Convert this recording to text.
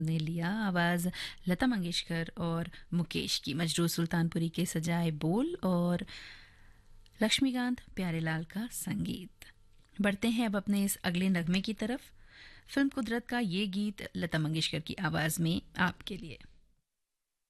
ने लिया। आवाज़ लता मंगेशकर और मुकेश की। मजरूर सुल्तानपुरी के सजाए बोल और लक्ष्मीकांत प्यारेलाल का संगीत। बढ़ते हैं अब अपने इस अगले नगमे की तरफ। फिल्म कुदरत का ये गीत लता मंगेशकर की आवाज़ में आपके लिए।